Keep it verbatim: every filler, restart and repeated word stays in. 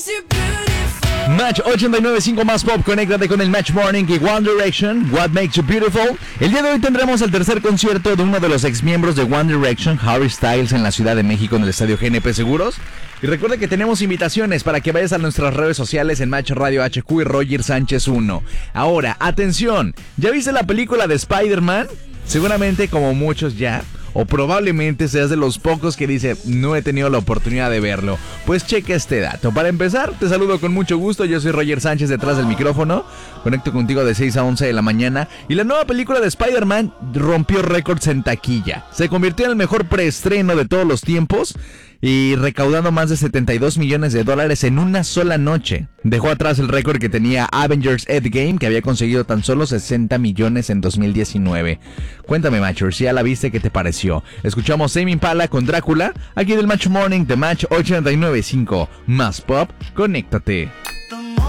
Match ochenta y nueve punto cinco más pop, conéctate con el Match Morning y One Direction, What Makes You Beautiful. El día de hoy tendremos el tercer concierto de uno de los ex miembros de One Direction, Harry Styles, en la Ciudad de México en el Estadio G N P Seguros. Y recuerda que tenemos invitaciones para que vayas a nuestras redes sociales en Match Radio H Q y Roger Sánchez uno. Ahora, atención, ¿ya viste la película de Spider-Man? Seguramente, como muchos ya, o probablemente seas de los pocos que dice, no he tenido la oportunidad de verlo. Pues checa este dato. Para empezar, te saludo con mucho gusto. Yo soy Roger Sánchez detrás del micrófono. Conecto contigo de seis a once de la mañana. Y la nueva película de Spider-Man rompió récords en taquilla. Se convirtió en el mejor preestreno de todos los tiempos y recaudando más de setenta y dos millones de dólares en una sola noche. Dejó atrás el récord que tenía Avengers Endgame, que había conseguido tan solo sesenta millones en dos mil diecinueve. Cuéntame, Matcher, si ya la viste, ¿qué te pareció? Escuchamos Tame Impala con Drácula, aquí del Match Morning de Match ochenta y nueve punto cinco. Más pop, conéctate.